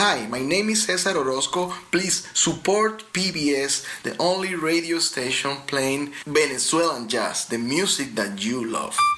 Hi, my name is Cesar Orozco. Please support PBS, the only radio station playing Venezuelan jazz, the music that you love.